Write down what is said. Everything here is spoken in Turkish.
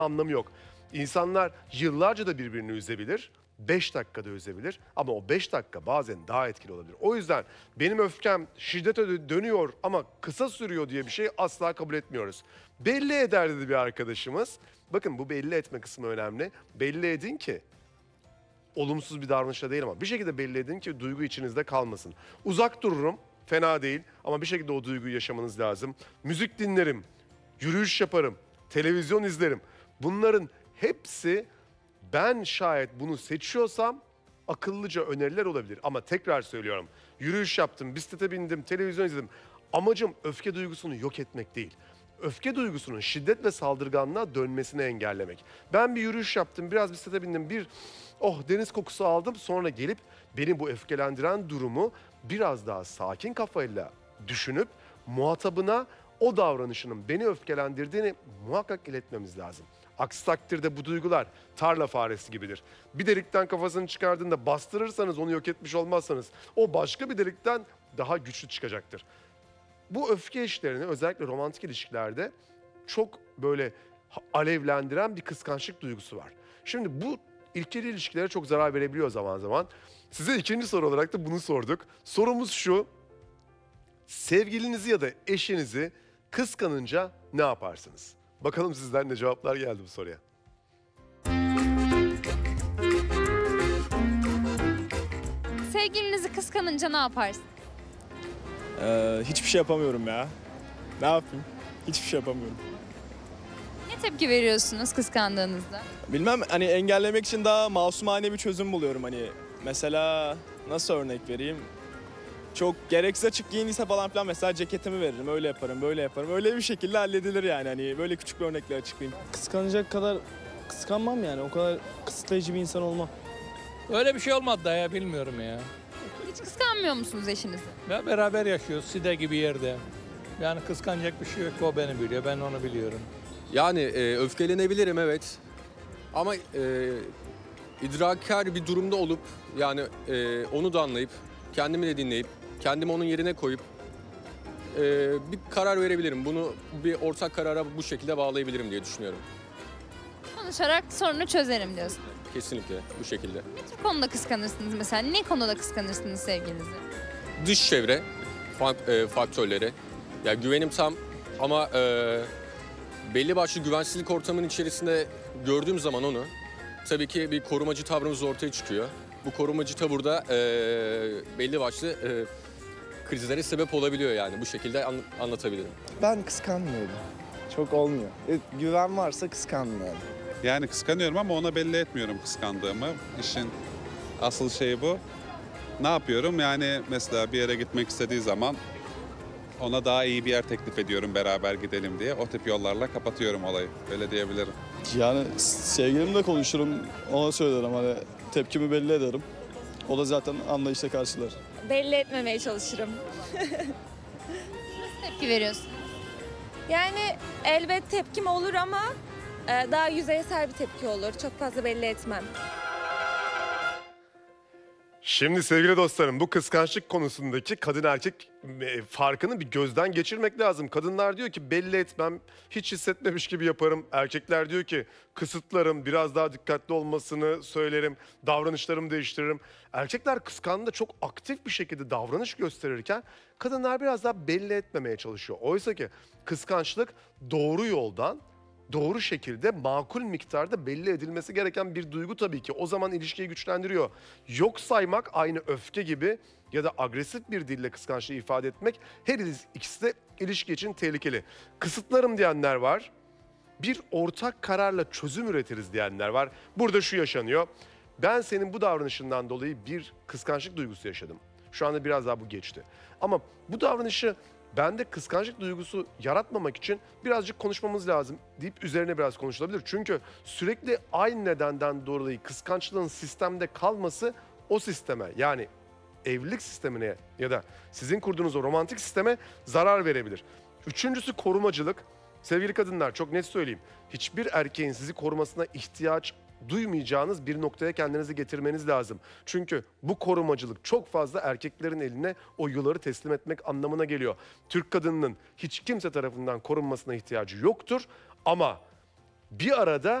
anlamı yok. İnsanlar yıllarca da birbirini üzebilir, 5 dakikada üzebilir ama o 5 dakika bazen daha etkili olabilir. O yüzden benim öfkem şiddete dönüyor ama kısa sürüyor diye bir şey asla kabul etmiyoruz. Belli eder dedi bir arkadaşımız. Bakın bu belli etme kısmı önemli. Belli edin ki olumsuz bir davranışla değil ama bir şekilde belli edin ki duygu içinizde kalmasın. Uzak dururum, fena değil ama bir şekilde o duyguyu yaşamanız lazım. Müzik dinlerim, yürüyüş yaparım, televizyon izlerim. Bunların hepsi ben şayet bunu seçiyorsam akıllıca öneriler olabilir. Ama tekrar söylüyorum, yürüyüş yaptım, bisiklete bindim, televizyon izledim. Amacım öfke duygusunu yok etmek değil. Öfke duygusunun şiddet ve saldırganlığa dönmesini engellemek. Ben bir yürüyüş yaptım, biraz bisiklete bindim, deniz kokusu aldım. Sonra gelip beni bu öfkelendiren durumu biraz daha sakin kafayla düşünüp muhatabına o davranışının beni öfkelendirdiğini muhakkak iletmemiz lazım. Aksi takdirde bu duygular tarla faresi gibidir. Bir delikten kafasını çıkardığında bastırırsanız onu yok etmiş olmazsanız o başka bir delikten daha güçlü çıkacaktır. Bu öfke işlerini özellikle romantik ilişkilerde çok böyle alevlendiren bir kıskançlık duygusu var. Şimdi bu ilkeli ilişkilere çok zarar verebiliyor zaman zaman. Size ikinci soru olarak da bunu sorduk. Sorumuz şu: sevgilinizi ya da eşinizi kıskanınca ne yaparsınız? Bakalım sizden ne cevaplar geldi bu soruya. Sevgilinizi kıskanınca ne yaparsın? Hiçbir şey yapamıyorum ya. Ne yapayım? Hiçbir şey yapamıyorum. Ne tepki veriyorsunuz kıskandığınızda? Bilmem, hani engellemek için daha masumane bir çözüm buluyorum hani. Mesela nasıl örnek vereyim? Çok gereksiz açık giyindiyse falan filan mesela ceketimi veririm. Öyle yaparım, böyle yaparım. Öyle bir şekilde halledilir yani. Hani böyle küçük bir örnekle açıklayayım. Kıskanacak kadar kıskanmam yani. O kadar kısıtlayıcı bir insan olmam. Öyle bir şey olmadı da ya, bilmiyorum ya. Hiç kıskanmıyor musunuz eşinizi? Ya beraber yaşıyoruz Side gibi yerde. Yani kıskanacak bir şey yok, o beni biliyor, ben onu biliyorum. Yani öfkelenebilirim, evet. Ama idrakar bir durumda olup yani onu da anlayıp kendimi de dinleyip kendimi onun yerine koyup bir karar verebilirim. Bunu bir ortak karara bu şekilde bağlayabilirim diye düşünüyorum. Konuşarak sorunu çözerim diyorsun. Kesinlikle bu şekilde. Ne tür konuda kıskanırsınız mesela? Ne konuda kıskanırsınız sevgilinizi? Dış çevre faktörleri. Ya güvenim tam ama belli başlı güvensizlik ortamının içerisinde gördüğüm zaman onu tabii ki bir korumacı tavrımız ortaya çıkıyor. Bu korumacı tavır da belli başlı krizlere sebep olabiliyor yani bu şekilde anlatabilirim. Ben kıskanmıyorum. Çok olmuyor. Güven varsa kıskanmıyorum. Yani kıskanıyorum ama ona belli etmiyorum kıskandığımı. İşin asıl şeyi bu. Ne yapıyorum? Yani mesela bir yere gitmek istediği zaman ona daha iyi bir yer teklif ediyorum beraber gidelim diye. O tip yollarla kapatıyorum olayı. Öyle diyebilirim. Yani sevgilimle konuşurum. Ona söylerim hani tepkimi belli ederim. O da zaten anlayışla karşılar. Belli etmemeye çalışırım. Tepki veriyorsun. Yani elbet tepkim olur ama daha yüzeysel bir tepki olur. Çok fazla belli etmem. Şimdi sevgili dostlarım, bu kıskançlık konusundaki kadın erkek farkını bir gözden geçirmek lazım. Kadınlar diyor ki belli etmem, hiç hissetmemiş gibi yaparım. Erkekler diyor ki kısıtlarım, biraz daha dikkatli olmasını söylerim, davranışlarımı değiştiririm. Erkekler kıskandığında çok aktif bir şekilde davranış gösterirken kadınlar biraz daha belli etmemeye çalışıyor. Oysa ki kıskançlık doğru yoldan, doğru şekilde makul miktarda belli edilmesi gereken bir duygu tabii ki. O zaman ilişkiyi güçlendiriyor. Yok saymak aynı öfke gibi ya da agresif bir dille kıskançlığı ifade etmek, her ikisi de ilişki için tehlikeli. Kısıtlarım diyenler var. Bir ortak kararla çözüm üretiriz diyenler var. Burada şu yaşanıyor: ben senin bu davranışından dolayı bir kıskançlık duygusu yaşadım. Şu anda biraz daha bu geçti. Ama bu davranışı bende kıskançlık duygusu yaratmamak için birazcık konuşmamız lazım deyip üzerine biraz konuşulabilir. Çünkü sürekli aynı nedenden dolayı kıskançlığın sistemde kalması o sisteme, yani evlilik sistemine ya da sizin kurduğunuz o romantik sisteme zarar verebilir. Üçüncüsü korumacılık. Sevgili kadınlar, çok net söyleyeyim: hiçbir erkeğin sizi korumasına ihtiyaç duymayacağınız bir noktaya kendinizi getirmeniz lazım. Çünkü bu korumacılık çok fazla erkeklerin eline o yuları teslim etmek anlamına geliyor. Türk kadınının hiç kimse tarafından korunmasına ihtiyacı yoktur ama bir arada